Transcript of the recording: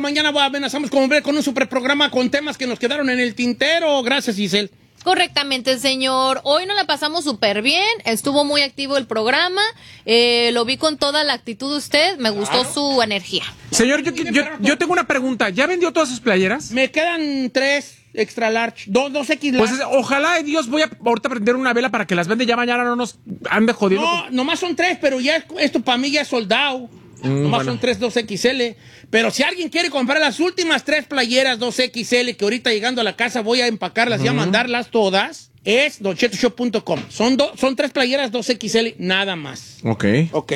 mañana amenazamos con un super programa con temas que nos quedaron en el tintero. Gracias, Giselle. Correctamente, señor. Hoy nos la pasamos súper bien. Estuvo muy activo el programa. Lo vi con toda la actitud de usted. Me gustó su energía. Señor, yo tengo una pregunta. ¿Ya vendió todas sus playeras? Me quedan 3 extra large, 2 X large. Pues ojalá, Dios, voy a ahorita prender una vela para que las vende. Ya mañana no nos ande jodiendo. No, nomás son 3, pero ya esto para mí ya es soldado. Nomás son 3 2XL. Pero si alguien quiere comprar las últimas 3 playeras 2XL, que ahorita llegando a la casa voy a empacarlas y a mandarlas todas, es donchetoshop.com. Son 3 playeras 2XL nada más. Ok.